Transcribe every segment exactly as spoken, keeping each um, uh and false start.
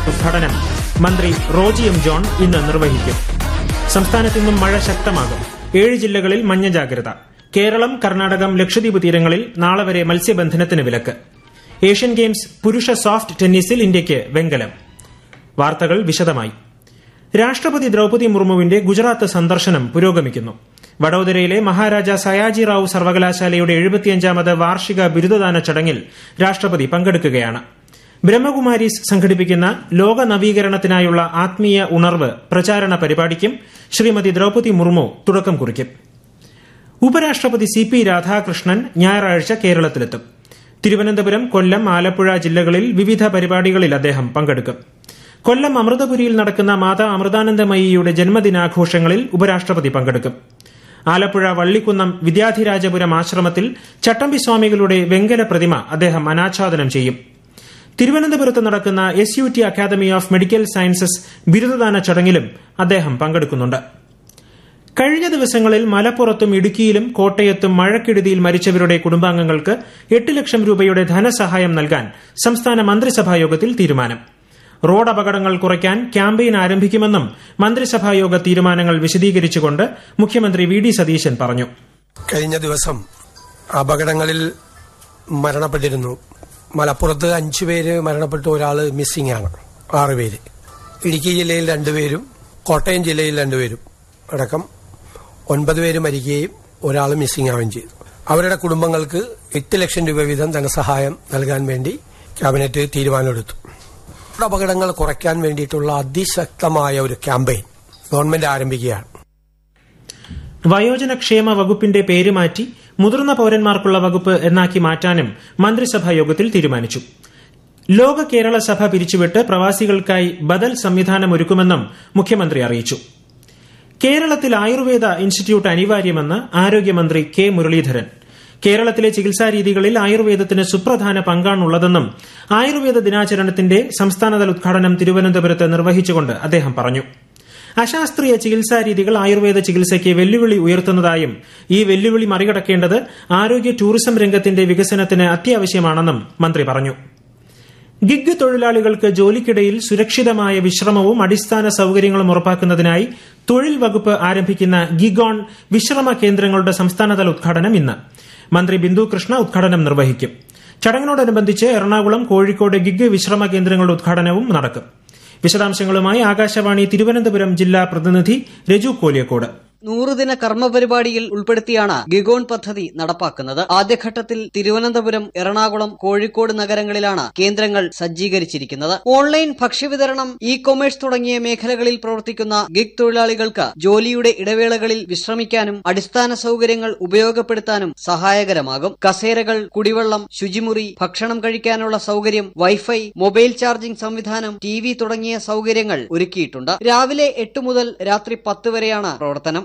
ഉദ്ഘാടനം മന്ത്രി Roji M John ഇന്ന് നിർവഹിക്കും. സംസ്ഥാനത്ത് ഇന്നും മഴ ശക്തമാകും. ഏഴ് ജില്ലകളിൽ മഞ്ഞ ജാഗ്രത. കേരളം, കർണാടകം, ലക്ഷദ്വീപ് തീരങ്ങളിൽ നാളെ വരെ മത്സ്യബന്ധനത്തിന് വിലക്ക്. ഏഷ്യൻ ഗെയിംസ് പുരുഷ സോഫ്റ്റ് ടെന്നീസിൽ ഇന്ത്യയ്ക്ക് വെങ്കലം. വാർത്തകൾ വിശദമായി. രാഷ്ട്രപതി ദ്രൌപദി മുർമുവിന്റെ ഗുജറാത്ത് സന്ദർശനം പുരോഗമിക്കുന്നു. വഡോദരയിലെ മഹാരാജ സയാജി റാവു സർവകലാശാലയുടെ എഴുപത്തിയഞ്ചാമത് വാർഷിക ബിരുദദാന ചടങ്ങിൽ രാഷ്ട്രപതി പങ്കെടുക്കുകയാണ്. ബ്രഹ്മകുമാരീസ് സംഘടിപ്പിക്കുന്ന ലോക നവീകരണത്തിനായുള്ള ആത്മീയ ഉണർവ് പ്രചാരണ പരിപാടിക്കും ശ്രീമതി ദ്രൌപദി മുർമു തുടക്കം കുറിക്കും. ഉപരാഷ്ട്രപതി സി പി രാധാകൃഷ്ണൻ ഞായറാഴ്ച കേരളത്തിലെത്തും. തിരുവനന്തപുരം, കൊല്ലം, ആലപ്പുഴ ജില്ലകളിൽ വിവിധ പരിപാടികളിൽ അദ്ദേഹം പങ്കെടുക്കും. കൊല്ലം അമൃതപുരിയിൽ നടക്കുന്ന മാതാ അമൃതാനന്ദമയിയുടെ ജന്മദിനാഘോഷങ്ങളിൽ ഉപരാഷ്ട്രപതി പങ്കെടുക്കും. ആലപ്പുഴ വള്ളിക്കുന്നം വിദ്യാധിരാജപുരം ആശ്രമത്തിൽ ചട്ടമ്പിസ്വാമികളുടെ വെങ്കല പ്രതിമ അദ്ദേഹം അനാച്ഛാദനം ചെയ്യും. തിരുവനന്തപുരത്ത് നടക്കുന്ന S U T academy of medical sciences ബിരുദദാന ചടങ്ങിലും അദ്ദേഹം പങ്കെടുക്കുന്നുണ്ട്. കഴിഞ്ഞ ദിവസങ്ങളിൽ മലപ്പുറത്തും ഇടുക്കിയിലും കോട്ടയത്തും മഴക്കെടുതിയിൽ മരിച്ചവരുടെ കുടുംബാംഗങ്ങൾക്ക് എട്ട് ലക്ഷം രൂപയുടെ ധനസഹായം നൽകാൻ സംസ്ഥാന മന്ത്രിസഭായോഗത്തിൽ തീരുമാനം. റോഡ് അപകടങ്ങൾ കുറയ്ക്കാൻ ക്യാമ്പയിൻ ആരംഭിക്കുമെന്നും മന്ത്രിസഭായോഗ തീരുമാനങ്ങൾ വിശദീകരിച്ചുകൊണ്ട് മുഖ്യമന്ത്രി വി ഡി സതീശൻ പറഞ്ഞു. കഴിഞ്ഞ ദിവസം അപകടങ്ങളിൽ മരണപ്പെട്ടിരുന്നു. മലപ്പുറത്ത് അഞ്ചുപേര് മരണപ്പെട്ടു, ഒരാൾ മിസ്സിംഗ് ആണ്, ആറുപേര്. ഇടുക്കി ജില്ലയിൽ രണ്ടുപേരും കോട്ടയം ജില്ലയിൽ രണ്ടുപേരും അടക്കം ഒൻപത് പേര് മരിക്കുകയും ഒരാൾ മിസ്സിംഗ് ആവുകയും ചെയ്തു. അവരുടെ കുടുംബങ്ങൾക്ക് എട്ട് ലക്ഷം രൂപ വീതം ധനസഹായം നൽകാൻ വേണ്ടി ക്യാബിനറ്റ് തീരുമാനമെടുത്തു. അപകടങ്ങൾ കുറയ്ക്കാൻ വേണ്ടിയിട്ടുള്ള അതിശക്തമായ ഒരു ക്യാമ്പയിൻ ഗവൺമെന്റ് ആരംഭിക്കുകയാണ്. വയോജനക്ഷേമ വകുപ്പിന്റെ പേര് മാറ്റി മുതിർന്ന പൌരന്മാർക്കുള്ള വകുപ്പ് എന്നാക്കി മാറ്റാനും മന്ത്രിസഭാ യോഗത്തിൽ തീരുമാനിച്ചു. ലോക കേരള സഭ പിരിച്ചുവിട്ട് പ്രവാസികൾക്കായി ബദൽ സംവിധാനം ഒരുക്കുമെന്നും മുഖ്യമന്ത്രി അറിയിച്ചു. കേരളത്തിൽ ആയുർവേദ ഇൻസ്റ്റിറ്റ്യൂട്ട് അനിവാര്യമെന്ന് ആരോഗ്യമന്ത്രി കെ മുരളീധരൻ. കേരളത്തിലെ ചികിത്സാരീതികളിൽ ആയുർവേദത്തിന് സുപ്രധാന പങ്കാണുള്ളതെന്നും ആയുർവേദ ദിനാചരണത്തിന്റെ സംസ്ഥാനതല ഉദ്ഘാടനം തിരുവനന്തപുരത്ത് നിർവഹിച്ചുകൊണ്ട് അദ്ദേഹം പറഞ്ഞു. അശാസ്ത്രീയ ചികിത്സാരീതികൾ ആയുർവേദ ചികിത്സയ്ക്ക് വെല്ലുവിളി ഉയർത്തുന്നതായും ഈ വെല്ലുവിളി മറികടക്കേണ്ടത് ആരോഗ്യ ടൂറിസം രംഗത്തിന്റെ വികസനത്തിന് അത്യാവശ്യമാണെന്നും മന്ത്രി പറഞ്ഞു. ഗിഗ് തൊഴിലാളികൾക്ക് ജോലിക്കിടയിൽ സുരക്ഷിതമായ വിശ്രമവും അടിസ്ഥാന സൌകര്യങ്ങളും ഉറപ്പാക്കുന്നതിനായി തൊഴിൽ വകുപ്പ് ആരംഭിക്കുന്ന ഗിഗ് ഓൺ വിശ്രമ കേന്ദ്രങ്ങളുടെ സംസ്ഥാനതല ഉദ്ഘാടനം ഇന്ന്. മന്ത്രി ബിന്ദു കൃഷ്ണ ഉദ്ഘാടനം നിർവഹിക്കും. ചടങ്ങിനോടനുബന്ധിച്ച് എറണാകുളം, കോഴിക്കോട് ഗിഗ് വിശ്രമ കേന്ദ്രങ്ങളുടെ ഉദ്ഘാടനവും നടക്കും. വിശദാംശങ്ങളുമായി ആകാശവാണി തിരുവനന്തപുരം ജില്ലാ പ്രതിനിധി രജു കോലിയക്കോട്. നൂറുദിന കർമ്മപരിപാടിയിൽ ഉൾപ്പെടുത്തിയാണ് ഗിഗോൺ പദ്ധതി നടപ്പാക്കുന്നത്. ആദ്യഘട്ടത്തിൽ തിരുവനന്തപുരം, എറണാകുളം, കോഴിക്കോട് നഗരങ്ങളിലാണ് കേന്ദ്രങ്ങൾ സജ്ജീകരിച്ചിരിക്കുന്നത്. ഓൺലൈൻ ഭക്ഷ്യവിതരണം, ഇ കൊമേഴ്സ് തുടങ്ങിയ മേഖലകളിൽ പ്രവർത്തിക്കുന്ന ഗിഗ് തൊഴിലാളികൾക്ക് ജോലിയുടെ ഇടവേളകളിൽ വിശ്രമിക്കാനും അടിസ്ഥാന സൌകര്യങ്ങൾ ഉപയോഗപ്പെടുത്താനും സഹായകരമാകും. കസേരകൾ, കുടിവെള്ളം, ശുചിമുറി, ഭക്ഷണം കഴിക്കാനുള്ള സൌകര്യം, വൈഫൈ, മൊബൈൽ ചാർജിംഗ് സംവിധാനം, ടി വി തുടങ്ങിയ സൌകര്യങ്ങൾ ഒരുക്കിയിട്ടുണ്ട്. രാവിലെ എട്ട് മുതൽ രാത്രി പത്ത് വരെയാണ് പ്രവർത്തനം.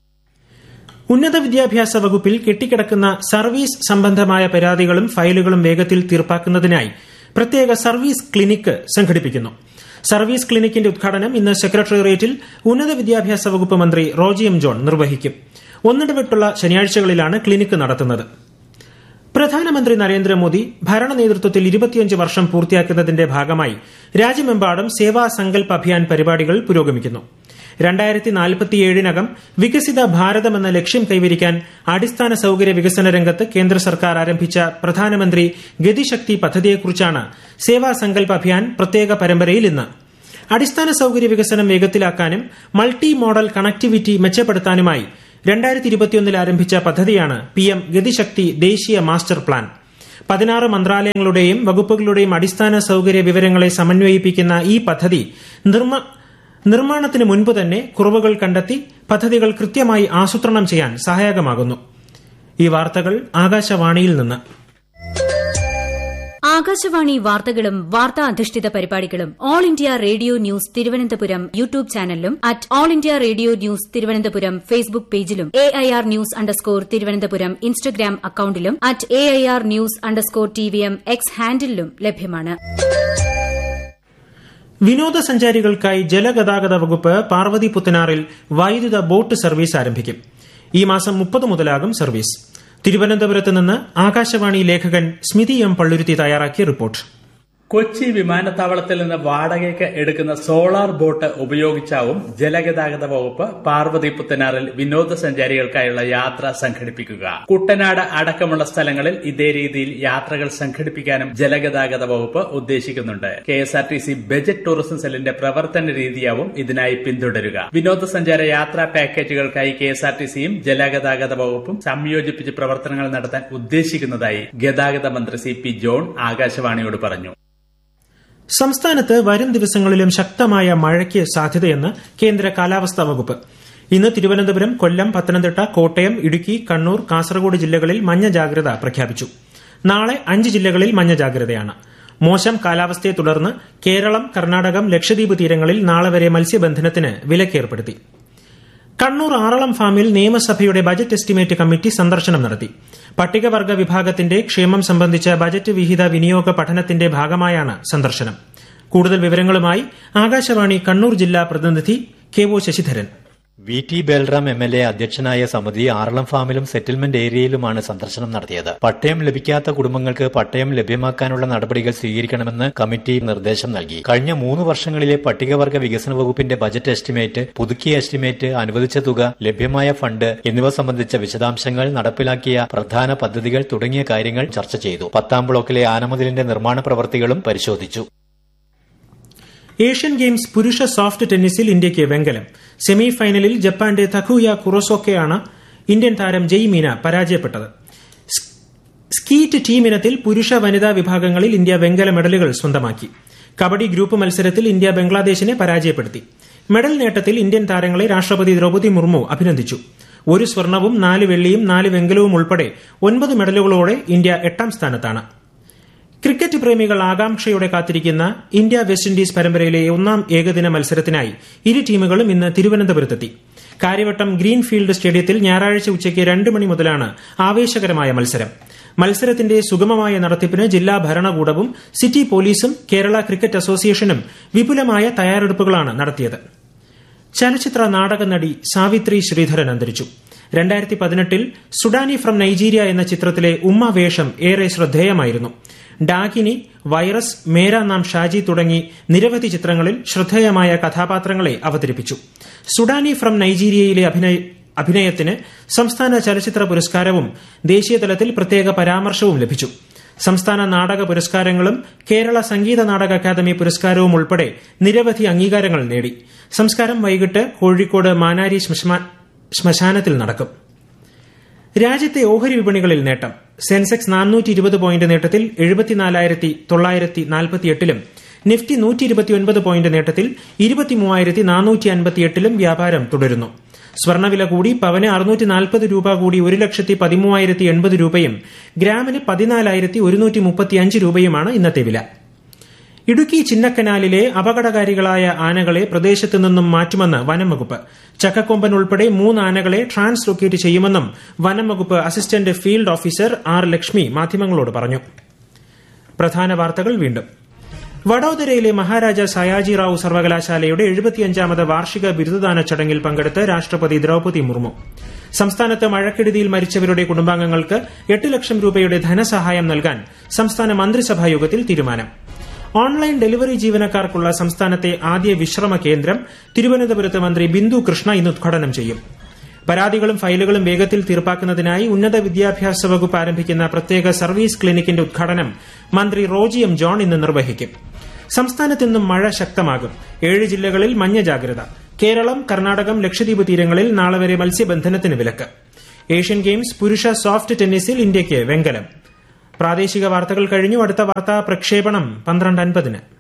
ഉന്നത വിദ്യാഭ്യാസ വകുപ്പിൽ കെട്ടിക്കിടക്കുന്ന സർവീസ് സംബന്ധമായ പരാതികളും ഫയലുകളും വേഗത്തിൽ തീർപ്പാക്കുന്നതിനായി പ്രത്യേക സർവീസ് ക്ലിനിക്ക് സംഘടിപ്പിക്കുന്നു. സർവീസ് ക്ലിനിക്കിന്റെ ഉദ്ഘാടനം ഇന്ന് സെക്രട്ടേറിയറ്റിൽ ഉന്നത വിദ്യാഭ്യാസ വകുപ്പ് മന്ത്രി റോജി എം ജോൺ നിർവഹിക്കും. ഒന്നിടവിട്ടുള്ള ശനിയാഴ്ചകളിലാണ് ക്ലിനിക്ക് നടത്തുന്നത്. പ്രധാനമന്ത്രി നരേന്ദ്രമോദി ഭരണ നേതൃത്വത്തിൽ ഇരുപത്തിയഞ്ച് വർഷം പൂർത്തിയാക്കുന്നതിന്റെ ഭാഗമായി രാജ്യമെമ്പാടും സേവാ സങ്കൽപ് അഭിയാൻ പരിപാടികൾ പുരോഗമിക്കുന്നു. രണ്ടായിരത്തി നാൽപ്പത്തിയേഴിനകം വികസിത ഭാരതം എന്ന ലക്ഷ്യം കൈവരിക്കാൻ അടിസ്ഥാന സൌകര്യ വികസന രംഗത്ത് കേന്ദ്ര സർക്കാർ ആരംഭിച്ച പ്രധാനമന്ത്രി ഗതിശക്തി പദ്ധതിയെക്കുറിച്ചാണ് സേവാ സങ്കൽപ് അഭിയാൻ പ്രത്യേക പരമ്പരയിൽ ഇന്ന്. അടിസ്ഥാന സൌകര്യ വികസനം വേഗത്തിലാക്കാനും മൾട്ടി മോഡൽ കണക്ടിവിറ്റി മെച്ചപ്പെടുത്താനുമായി രണ്ടായിരത്തി ഇരുപത്തിയൊന്നിൽ ആരംഭിച്ച പദ്ധതിയാണ് പി എം ഗതിശക്തി ദേശീയ മാസ്റ്റർ പ്ലാൻ. പതിനാറ് മന്ത്രാലയങ്ങളുടെയും വകുപ്പുകളുടെയും അടിസ്ഥാന സൌകര്യ വിവരങ്ങളെ സമന്വയിപ്പിക്കുന്ന ഈ പദ്ധതി നിർമ്മാണത്തിന് മുൻപ് തന്നെ കുറവുകൾ കണ്ടെത്തി പദ്ധതികൾ കൃത്യമായി ആസൂത്രണം ചെയ്യാൻ സഹായകമാകുന്നു. ഈ വാർത്തകൾ ആകാശവാണിയിൽ നിന്ന്. ആകാശവാണി വാർത്തകളും വാർത്താ അധിഷ്ഠിത പരിപാടികളും all India radio news Thiruvananthapuram YouTube ചാനലിലും at all India radio news Thiruvananthapuram Facebook പേജിലും A I R news underscore Thiruvananthapuram Instagram അക്കൌണ്ടിലും at A I R news underscore T V M X ഹാൻഡിലും ലഭ്യമാണ്. വിനോദസഞ്ചാരികൾക്കായി ജലഗതാഗത വകുപ്പ് പാർവതി പുത്തനാറിൽ വൈദ്യുത ബോട്ട് സർവീസ് ആരംഭിക്കും. ഈ മാസം മുപ്പത് മുതലാകും സർവീസ്. തിരുവനന്തപുരത്ത് നിന്ന് ആകാശവാണി ലേഖകൻ സ്മിതി എം പള്ളുരുത്തി തയ്യാറാക്കിയ റിപ്പോർട്ട്. കൊച്ചി വിമാനത്താവളത്തിൽ നിന്ന് വാടകയ്ക്ക് എടുക്കുന്ന സോളാർ ബോട്ട് ഉപയോഗിച്ചാവും ജലഗതാഗത വകുപ്പ് പാർവതി പുത്തനാറിൽ വിനോദസഞ്ചാരികൾക്കായുള്ള യാത്ര സംഘടിപ്പിക്കുക. കുട്ടനാട് അടക്കമുള്ള സ്ഥലങ്ങളിൽ ഇതേ രീതിയിൽ യാത്രകൾ സംഘടിപ്പിക്കാനും ജലഗതാഗത വകുപ്പ് ഉദ്ദേശിക്കുന്നുണ്ട്. K S R T C budget tourism സെല്ലിന്റെ പ്രവർത്തന രീതിയാവും ഇതിനായി പിന്തുടരുക. വിനോദസഞ്ചാര യാത്രാ പാക്കേജുകൾക്കായി കെ എസ് ആർ ടി സിയും ജലഗതാഗത വകുപ്പും സംയോജിപ്പിച്ച് പ്രവർത്തനങ്ങൾ നടത്താൻ ഉദ്ദേശിക്കുന്നതായി ഗതാഗത മന്ത്രി സി പി ജോൺ ആകാശവാണിയോട് പറഞ്ഞു. സംസ്ഥാനത്ത് വരും ദിവസങ്ങളിലും ശക്തമായ മഴയ്ക്ക് സാധ്യതയെന്ന് കേന്ദ്ര കാലാവസ്ഥാ വകുപ്പ്. ഇന്ന് തിരുവനന്തപുരം, കൊല്ലം, പത്തനംതിട്ട, കോട്ടയം, ഇടുക്കി, കണ്ണൂർ, കാസർഗോഡ് ജില്ലകളിൽ മഞ്ഞ ജാഗ്രത പ്രഖ്യാപിച്ചു. നാളെ അഞ്ച് ജില്ലകളിൽ മഞ്ഞ ജാഗ്രതയാണ്. മോശം കാലാവസ്ഥയെ തുടർന്ന് കേരളം, കർണാടകം, ലക്ഷദ്വീപ് തീരങ്ങളിൽ നാളെ വരെ മത്സ്യബന്ധനത്തിന് വിലക്കേർപ്പെടുത്തി. കണ്ണൂർ ആറളം ഫാമിൽ നിയമസഭയുടെ ബജറ്റ് എസ്റ്റിമേറ്റ് കമ്മിറ്റി സന്ദർശനം നടത്തി. പട്ടികവർഗ വിഭാഗത്തിന്റെ ക്ഷേമം സംബന്ധിച്ച ബജറ്റ് വിഹിത വിനിയോഗ പഠനത്തിന്റെ ഭാഗമായാണ് സന്ദർശനം. കൂടുതൽ വിവരങ്ങളുമായി ആകാശവാണി കണ്ണൂർ ജില്ലാ പ്രതിനിധി K O Sasidharan. V T Balram M L A അധ്യക്ഷനായ സമിതി ആറളം ഫാമിലും സെറ്റിൽമെന്റ് ഏരിയയിലുമാണ് സന്ദർശനം നടത്തിയത്. പട്ടയം ലഭിക്കാത്ത കുടുംബങ്ങൾക്ക് പട്ടയം ലഭ്യമാക്കാനുള്ള നടപടികൾ സ്വീകരിക്കണമെന്ന് കമ്മിറ്റി നിർദ്ദേശം നൽകി. കഴിഞ്ഞ മൂന്ന് വർഷങ്ങളിലെ പട്ടികവർഗ വികസന വകുപ്പിന്റെ ബജറ്റ് എസ്റ്റിമേറ്റ്, പുതുക്കിയ എസ്റ്റിമേറ്റ്, അനുവദിച്ച തുക, ലഭ്യമായ ഫണ്ട് എന്നിവ സംബന്ധിച്ച വിശദാംശങ്ങൾ, നടപ്പിലാക്കിയ പ്രധാന പദ്ധതികൾ തുടങ്ങിയ കാര്യങ്ങൾ ചർച്ച ചെയ്തു. പത്താം ബ്ലോക്കിലെ ആനമതിലിന്റെ നിർമ്മാണ പ്രവൃത്തികളും പരിശോധിച്ചു. ഏഷ്യൻ ഗെയിംസ് പുരുഷ സോഫ്റ്റ് ടെന്നീസിൽ ഇന്ത്യയ്ക്ക് വെങ്കലം. സെമി ഫൈനലിൽ ജപ്പാന്റെ തകുയ കുറോസോക്കെയാണ് ഇന്ത്യൻ താരം ജയ് മീന പരാജയപ്പെട്ടത്. സ്കീറ്റ് ടീം ഇനത്തിൽ പുരുഷ വനിതാ വിഭാഗങ്ങളിൽ ഇന്ത്യ വെങ്കല മെഡലുകൾ സ്വന്തമാക്കി. കബഡി ഗ്രൂപ്പ് മത്സരത്തിൽ ഇന്ത്യ ബംഗ്ലാദേശിനെ പരാജയപ്പെടുത്തി. മെഡൽ നേട്ടത്തിൽ ഇന്ത്യൻ താരങ്ങളെ രാഷ്ട്രപതി ദ്രൌപദി മുർമു അഭിനന്ദിച്ചു. ഒരു സ്വർണവും നാല് വെള്ളിയും നാല് വെങ്കലവും ഉൾപ്പെടെ ഒൻപത് മെഡലുകളോടെ ഇന്ത്യ എട്ടാം സ്ഥാനത്താണ്. ക്രിക്കറ്റ് പ്രേമികൾ ആകാംക്ഷയോടെ കാത്തിരിക്കുന്ന ഇന്ത്യ വെസ്റ്റ് ഇൻഡീസ് പരമ്പരയിലെ ഒന്നാം ഏകദിന മത്സരത്തിനായി ഇരു ടീമുകളും ഇന്ന് തിരുവനന്തപുരത്തെത്തി. കാര്യവട്ടം ഗ്രീൻഫീൽഡ് സ്റ്റേഡിയത്തിൽ ഞായറാഴ്ച ഉച്ചയ്ക്ക് രണ്ട് മണി മുതലാണ് ആവേശകരമായ മത്സരം. മത്സരത്തിന്റെ സുഗമമായ നടത്തിപ്പിന് ജില്ലാ ഭരണകൂടവും സിറ്റി പോലീസും കേരള ക്രിക്കറ്റ് അസോസിയേഷനും വിപുലമായ തയ്യാറെടുപ്പുകളാണ് നടത്തിയത്. ചലച്ചിത്ര നാടക നടി സാവിത്രി ശ്രീധരൻ അന്തരിച്ചു. രണ്ടായിരത്തി പതിനെട്ടിൽ സുഡാനി ഫ്രം നൈജീരിയ എന്ന ചിത്രത്തിലെ ഉമ്മ വേഷം ഏറെ ശ്രദ്ധേയമായിരുന്നു. ഡാകിനി, വൈറസ്, മേരാ നാം ഷാജി തുടങ്ങി നിരവധി ചിത്രങ്ങളിൽ ശ്രദ്ധേയമായ കഥാപാത്രങ്ങളെ അവതരിപ്പിച്ചു. സുഡാനി ഫ്രം നൈജീരിയയിലെ അഭിനയത്തിന് സംസ്ഥാന ചലച്ചിത്ര പുരസ്കാരവും ദേശീയതലത്തിൽ പ്രത്യേക പരാമർശവും ലഭിച്ചു. സംസ്ഥാന നാടക പുരസ്കാരങ്ങളും കേരള സംഗീത നാടക അക്കാദമി പുരസ്കാരവും ഉൾപ്പെടെ നിരവധി അംഗീകാരങ്ങൾ നേടി. സംസ്കാരം വൈകിട്ട് കോഴിക്കോട് മാനാരി ശ്മശാനത്തിൽ നടക്കും. രാജ്യത്തെ ഓഹരി വിപണികളിൽ നേട്ടം. സെൻസെക്സ് നാനൂറ്റി ഇരുപത് പോയിന്റ് നേട്ടത്തിൽ എഴുപത്തിനാലായിരത്തി തൊള്ളായിരത്തി നാൽപ്പത്തിയെട്ടിലും നിഫ്റ്റി നൂറ്റി ഇരുപത്തിയൊൻപത് പോയിന്റ് നേട്ടത്തിൽ ഇരുപത്തിമൂവായിരത്തി നാനൂറ്റി അൻപത്തിയെട്ടിലും വ്യാപാരം തുടരുന്നു. സ്വർണ്ണവില കൂടി പവന് അറുന്നൂറ്റി നാൽപ്പത് രൂപ കൂടി ഒരു ലക്ഷത്തി പതിമൂവായിരത്തി എൺപത് രൂപയും ഗ്രാമിന് പതിനാലായിരത്തി ഒരുന്നൂറ്റി മുപ്പത്തിയഞ്ച് രൂപയുമാണ് ഇന്നത്തെ വില. ഇടുക്കി ചിന്നക്കനാലിലെ അപകടകാരികളായ ആനകളെ പ്രദേശത്ത് നിന്നും മാറ്റുമെന്ന് വനം വകുപ്പ്. ചക്കക്കൊമ്പൻ ഉൾപ്പെടെ മൂന്ന് ആനകളെ ട്രാൻസ്ലൊക്കേറ്റ് ചെയ്യുമെന്നും വനം വകുപ്പ് assistant field officer R Lakshmi മാധ്യമങ്ങളോട് പറഞ്ഞു. പ്രധാന വാർത്തകൾ വീണ്ടും. വഡോദരയിലെ മഹാരാജ സയാജി റാവു സർവകലാശാലയുടെ എഴുപത്തിയഞ്ചാമത് വാർഷിക ബിരുദദാന ചടങ്ങിൽ പങ്കെടുത്ത് രാഷ്ട്രപതി ദ്രൌപദി മുർമു. സംസ്ഥാനത്ത് മഴക്കെടുതിയിൽ മരിച്ചവരുടെ കുടുംബാംഗങ്ങൾക്ക് എട്ട് ലക്ഷം രൂപയുടെ ധനസഹായം നൽകാൻ സംസ്ഥാന മന്ത്രിസഭാ യോഗത്തിൽ തീരുമാനം. ഓൺലൈൻ ഡെലിവറി ജീവനക്കാർക്കുള്ള സംസ്ഥാനത്തെ ആദ്യ വിശ്രമ കേന്ദ്രം തിരുവനന്തപുരത്ത് മന്ത്രി ബിന്ദു കൃഷ്ണ ഇന്ന് ഉദ്ഘാടനം ചെയ്യും. പരാതികളും ഫയലുകളും വേഗത്തിൽ തീർപ്പാക്കുന്നതിനായി ഉന്നത വിദ്യാഭ്യാസ വകുപ്പ് ആരംഭിക്കുന്ന പ്രത്യേക സർവീസ് ക്ലിനിക്കിന്റെ ഉദ്ഘാടനം മന്ത്രി റോജി എം ജോൺ ഇന്ന് നിർവഹിക്കും. സംസ്ഥാനത്ത് ഇന്നും മഴ ശക്തമാകും. ഏഴ് ജില്ലകളിൽ മഞ്ഞ ജാഗ്രത. കേരളം, കർണാടകം, ലക്ഷദ്വീപ് തീരങ്ങളിൽ നാളെ വരെ മത്സ്യബന്ധനത്തിന് വിലക്ക്. ഏഷ്യൻ ഗെയിംസ് പുരുഷ സോഫ്റ്റ് ടെന്നീസിൽ ഇന്ത്യയ്ക്ക് വെങ്കലം. പ്രാദേശിക വാർത്തകൾ കഴിഞ്ഞു. അടുത്ത വാർത്താ പ്രക്ഷേപണം പന്ത്രണ്ട് അൻപതിന്.